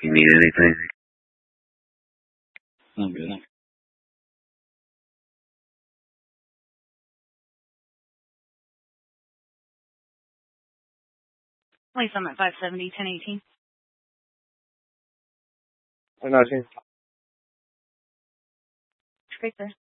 You need anything? I'm good. 27 at 570, 1018. 19. Great, sir.